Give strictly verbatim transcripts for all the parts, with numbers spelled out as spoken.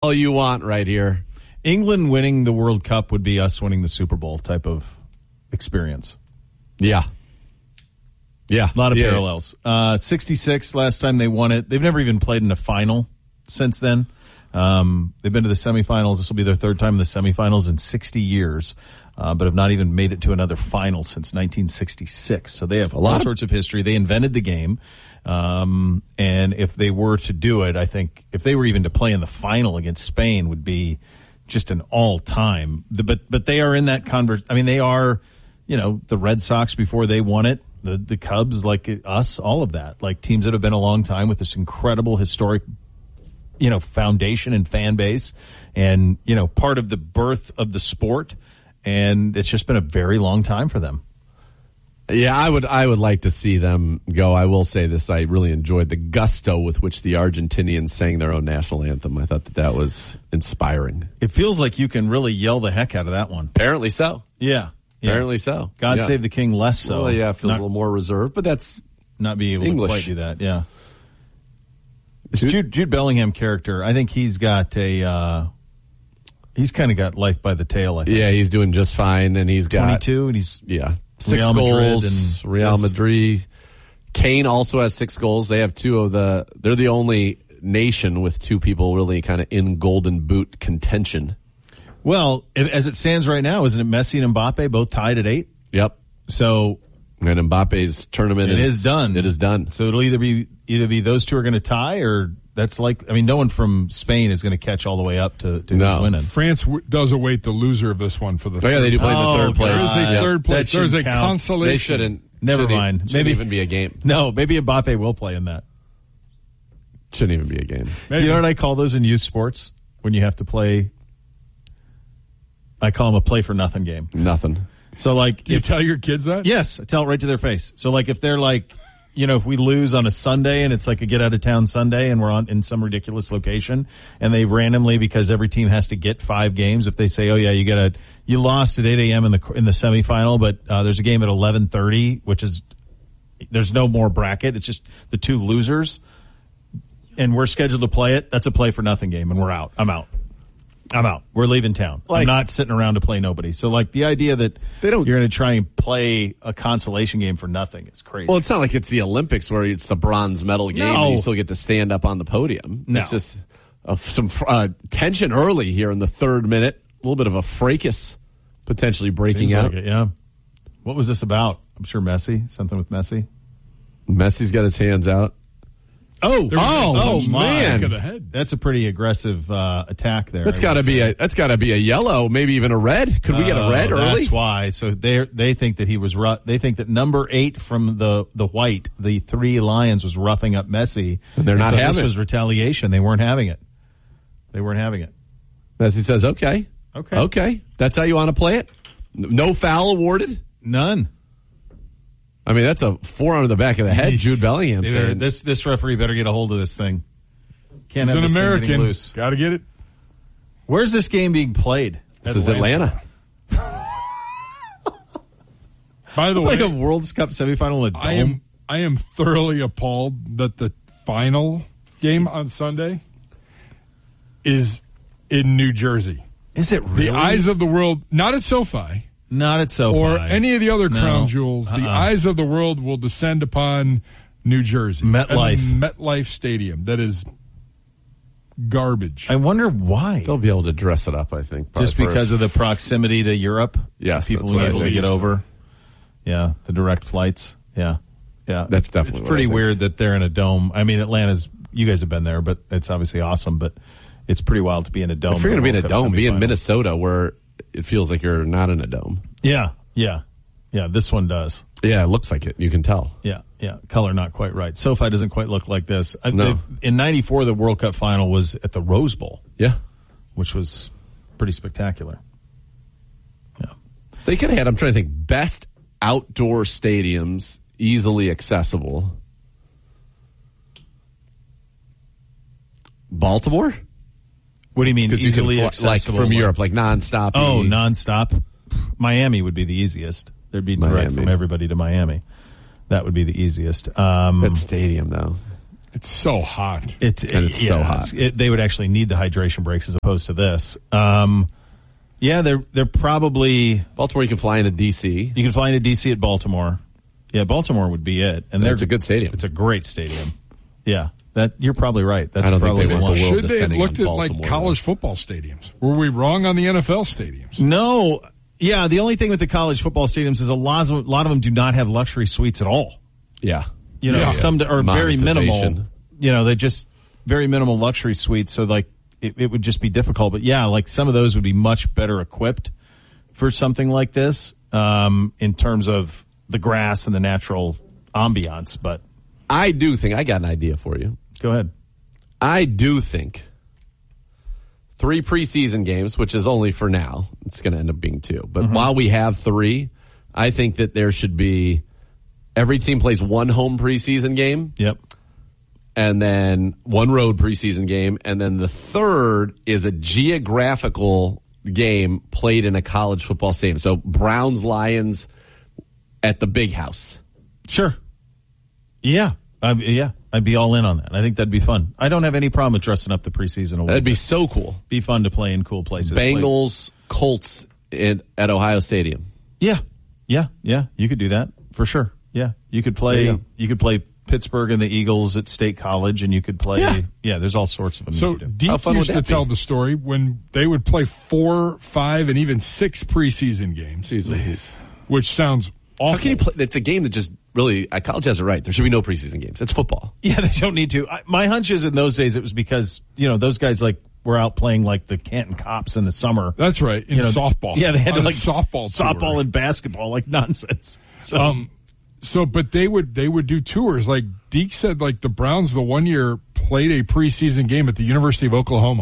all you want right here. England winning the World Cup would be us winning the Super Bowl type of experience. Yeah. Yeah. A lot of yeah. parallels. Uh, sixty-six, last time they won it. They've never even played in a final since then. Um, they've been to the semifinals. This will be their third time in the semifinals in sixty years, uh, but have not even made it to another final since nineteen sixty-six. So they have a lot all sorts of history. They invented the game. Um, and if they were to do it, I think if they were even to play in the final against Spain would be just an all-time. But, but they are in that converse. I mean, they are, you know, the Red Sox before they won it, the, the Cubs, like us, all of that, like teams that have been a long time with this incredible historic, you know, foundation and fan base and, you know, part of the birth of the sport. And it's just been a very long time for them. Yeah, I would I would like to see them go. I will say this. I really enjoyed the gusto with which the Argentinians sang their own national anthem. I thought that that was inspiring. It feels like you can really yell the heck out of that one. Apparently so. Yeah. yeah. Apparently so. God yeah. Save the King less so. Well, yeah, it feels not, a little more reserved, but that's not being able English. to quite do that. Yeah. Jude, Jude Bellingham character, I think he's got a, uh, he's kind of got life by the tail, I think. Yeah, he's doing just fine, and he's got twenty-two, and he's yeah six Real goals. and Real yes. Madrid. Kane also has six goals. They have two of the. They're the only nation with two people really kind of in Golden Boot contention. Well, as it stands right now, isn't it Messi and Mbappe both tied at eight? Yep. So and Mbappe's tournament it is, is done. It is done. So it'll either be either be those two are going to tie, or that's like I mean, no one from Spain is going to catch all the way up to, to no. winning. France w- does await the loser of this one for the. Oh yeah, they do play oh, the third place. There is a yeah. third place. That There's a shouldn't count. consolation. They shouldn't. Never shouldn't, mind. Shouldn't Maybe even be a game. No, maybe Mbappe will play in that. Shouldn't even be a game. Maybe. Do you know what I call those in youth sports when you have to play? I call them a play for nothing game. Nothing. So like, Do you if, tell your kids that? yes, I tell it right to their face. So like, if they're like, you know, if we lose on a Sunday and it's like a get out of town Sunday and we're on in some ridiculous location and they randomly, because every team has to get five games, if they say, oh yeah, you got a, you lost at eight a.m. in the, in the semifinal, but uh, there's a game at eleven thirty, which is, there's no more bracket. It's just the two losers and we're scheduled to play it. That's a play for nothing game and we're out. I'm out. I'm out. We're leaving town. Like, I'm not sitting around to play nobody. So, like, the idea that They don't- you're going to try and play a consolation game for nothing is crazy. Well, it's not like it's the Olympics where it's the bronze medal game No. and you still get to stand up on the podium. No. It's just uh, some uh, tension early here in the third minute. A little bit of a fracas potentially breaking Seems out. like it, yeah. What was this about? I'm sure Messi. Something with Messi. Messi's got his hands out. Oh, There was Oh, a oh, punch man. back of the head. That's a pretty aggressive uh, attack there. That's I got to would be say. a that's got to be a yellow, maybe even a red. Could we get a red Oh, early? That's why. So they they think that he was rough. They think that number eight from the the white, the three Lions, was roughing up Messi. And they're not so having this it. was retaliation. They weren't having it. They weren't having it. Messi says, "Okay, Okay. okay, that's how you want to play it. No foul awarded. None. I mean, that's a forearm to the back of the head." Jude Bellingham Either- saying, This this referee better get a hold of this thing. Can't He's have an this thing getting American. loose. Got to get it. Where's this game being played? "This is Atlanta." By the way, Like a World Cup semifinal in a dome. I am I am thoroughly appalled that the final game on Sunday is in New Jersey. Is it really? The eyes of the world, not at SoFi Not at SoFi. or any of the other No. crown jewels. The Uh-uh. eyes of the world will descend upon New Jersey. MetLife. And the MetLife Stadium. That is garbage. I wonder why. They'll be able to dress it up, I think. Just because of the proximity to Europe? Yes, People that's being what I able to think. get over? Yeah, the direct flights. Yeah. Yeah. That's definitely It's what pretty I think. weird that they're in a dome. I mean, Atlanta's, you guys have been there, but it's obviously awesome, but it's pretty wild to be in a dome. If you're going to be in a World Cup dome, be in semifinal. Minnesota where it feels like you're not in a dome. Yeah. Yeah. Yeah. This one does. Yeah, it looks like it. You can tell. Yeah, yeah. Color not quite right. SoFi doesn't quite look like this. I- No. they- In ninety-four, the World Cup final was at the Rose Bowl, Yeah. which was pretty spectacular. Yeah. They could have had, I'm trying to think, best outdoor stadiums, easily accessible. Baltimore? What do you mean 'Cause you can easily fly- accessible? like from Europe, like nonstop. Oh, nonstop. Miami would be the easiest. There'd be direct Miami. from everybody to Miami. That would be the easiest. Um, That stadium, though. It's so hot. It, And it's so hot. It, they would actually need the hydration breaks as opposed to this. Um, yeah, they're they're probably Baltimore, you can fly into D C. you can fly into D C at Baltimore. Yeah, Baltimore would be it, and they're It's a good stadium. It's a great stadium. Yeah, that you're probably right. That's I don't think probably they want one. the world Should they have descending looked on at like Baltimore, college football stadiums? Were we wrong on the N F L stadiums? No, yeah. The only thing with the college football stadiums is a lot of a lot of them do not have luxury suites at all. Yeah. You know, Yeah. some are very minimal. Monetization. You know, they're just very minimal luxury suites. So like, it, it would just be difficult. But yeah, like some of those would be much better equipped for something like this, um, in terms of the grass and the natural ambiance. But I do think, I got an idea for you. go ahead. I do think three preseason games, which is only for now, it's going to end up being two. But Mm-hmm. while we have three, I think that there should be every team plays one home preseason game Yep. and then one road preseason game. And then the third is a geographical game played in a college football stadium. So Browns, Lions at the Big House. Sure. Yeah. I, yeah. I'd be all in on that. I think that'd be fun. I don't have any problem with dressing up the preseason a little That'd be bit. so cool. Be fun to play in cool places. Bengals, Colts in, at Ohio Stadium. Yeah, yeah, yeah. You could do that for sure. Yeah, you could play. There You, you go. could play Pittsburgh and the Eagles at State College, and you could play. Yeah. Yeah, there's all sorts of them. So you could do. How Deke fun would used to that be? tell the story when they would play four, five, and even six preseason games, which sounds awful. How can you play? It's a game that just really, uh, college has it right. There should be no preseason games. It's football. Yeah, they don't need to. I, my hunch is in those days it was because you know those guys like were out playing like the Canton Cops in the summer. That's right. In You know, softball. Yeah, they had to On a like softball, tour. softball and basketball like nonsense. So Um, so, but they would they would do tours. Like Deke said, like the Browns the one year played a preseason game at the University of Oklahoma.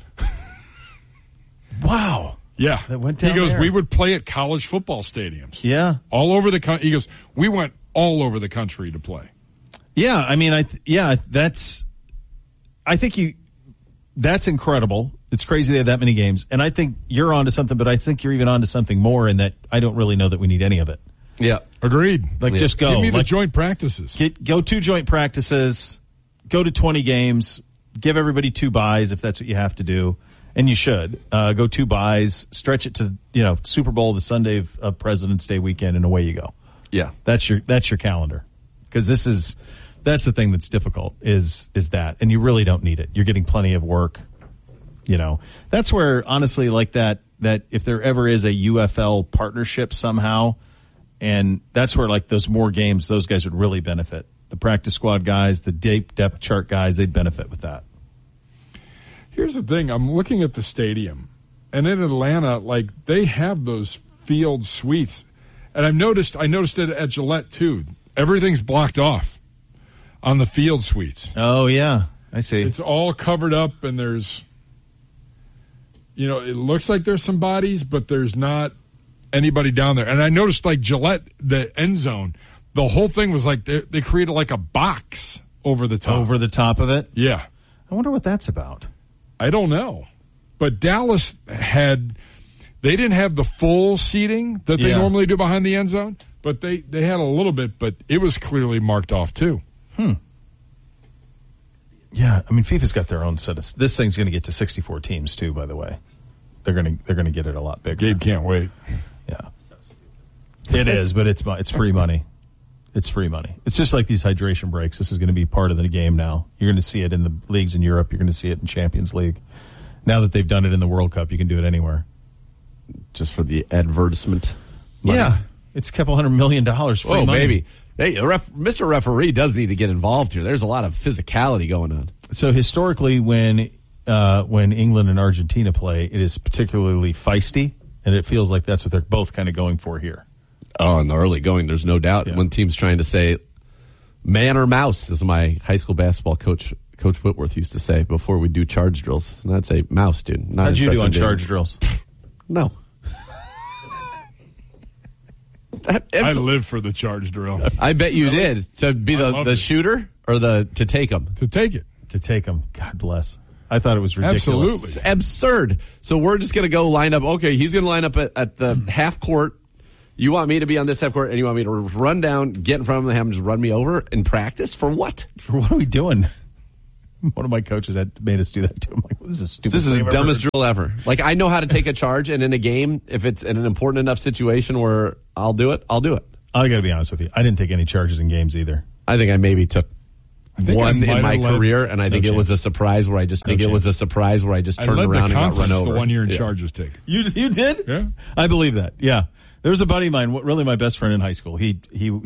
wow. Yeah, That went he down goes. there. We would play at college football stadiums. Yeah. all over the country. He goes. We went all over the country to play. Yeah, I mean, I th- yeah, that's. I think you. That's incredible. It's crazy they have that many games, and I think you're onto something. But I think you're even onto something more in that I don't really know that we need any of it. Yeah. Agreed. Like, Yeah. just go. Give me the Like, joint practices. get, go two joint practices, go to twenty games, give everybody two buys if that's what you have to do, and you should uh, go two buys, stretch it to you know Super Bowl the Sunday of, of President's Day weekend, and away you go. Yeah. That's your that's your calendar, because this is that's the thing that's difficult is is that, and you really don't need it. You're getting plenty of work. You know, that's where honestly, like that that if there ever is a U F L partnership somehow, and that's where like those more games, those guys would really benefit. The practice squad guys, the deep depth chart guys, they'd benefit with that. Here's the thing. I'm looking at the stadium, and in Atlanta, like they have those field suites, and I've noticed. I noticed it at Gillette too. Everything's blocked off on the field suites. Oh yeah, I see. It's all covered up, and there's, you know, it looks like there's some bodies, but there's not anybody down there. And I noticed, like Gillette, the end zone, the whole thing was like they, they created like a box over the top. Over the top of it. Yeah. I wonder what that's about. I don't know. But Dallas had, they didn't have the full seating that they Yeah. normally do behind the end zone, but they, they had a little bit, but it was clearly marked off too. Yeah, I mean, FIFA's got their own set of. This thing's going to get to sixty-four teams too. By the way, they're going to they're going to get it a lot bigger. Gabe can't wait. Yeah, it is, but it's it's free money. It's free money. It's just like these hydration breaks. This is going to be part of the game now. You're going to see it in the leagues in Europe. You're going to see it in Champions League. Now that they've done it in the World Cup, you can do it anywhere. Just for the advertisement. money. Yeah, it's a couple hundred million dollars. Free Oh, money. maybe. Hey, the ref, Mister Referee does need to get involved here. There's a lot of physicality going on. So historically, when uh, when England and Argentina play, it is particularly feisty, and it feels like that's what they're both kind of going for here. Oh, in the early going, there's no doubt. Yeah. One team's trying to say man or mouse, as my high school basketball coach, Coach Whitworth, used to say before we do charge drills. And I'd say mouse, dude. Not How'd you do interested on in doing- charge drills? No. That- I absolutely- live for the charge drill. I bet you did. To be I the, love the it. shooter or the to take them. To take it. To take them, God bless. I thought it was ridiculous. Absolutely. It's absurd. So we're just going to go line up. Okay, he's going to line up at, at the half court You want me to be on this half court, and you want me to run down, get in front of them, and have them just run me over in practice? For what? For what are we doing? One of my coaches had made us do that too. I'm like, this is stupid. This is the dumbest ever. drill ever. Like, I know how to take a charge, and in a game, if it's in an important enough situation where I'll do it, I'll do it. I got to be honest with you. I didn't take any charges in games either. I think I maybe took think one I in my might have career, and I think no it was chance. a surprise where I just think No it was a chance. surprise where I just I turned led around the and got run conference over. the one year in Yeah. charges take. You you did? Yeah. I believe that. Yeah. There was a buddy of mine, really my best friend in high school. He he